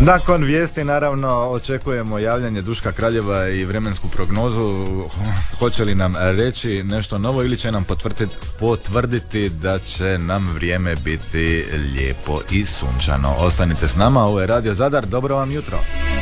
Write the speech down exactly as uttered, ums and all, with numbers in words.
Nakon vijesti naravno očekujemo javljanje Duška Kraljeva i vremensku prognozu. Hoće li nam reći nešto novo ili će nam potvrditi, potvrditi da će nam vrijeme biti lijepo i sunčano. Ostanite s nama, ovo je Radio Zadar, dobro vam jutro.